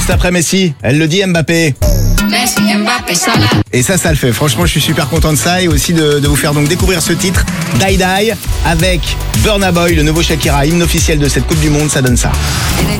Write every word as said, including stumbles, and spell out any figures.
Juste après Messi, elle le dit Mbappé. Messi, Mbappé, Salah. Et ça, ça le fait. Franchement, je suis super content de ça et aussi de, de vous faire donc découvrir ce titre, Die Die, avec Burna Boy, le nouveau Shakira, hymne officiel de cette Coupe du Monde, ça donne ça.